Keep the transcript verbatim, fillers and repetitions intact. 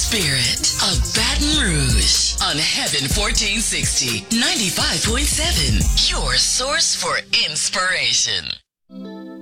Spirit of Baton Rouge on Heaven fourteen sixty, ninety-five point seven, your source for inspiration.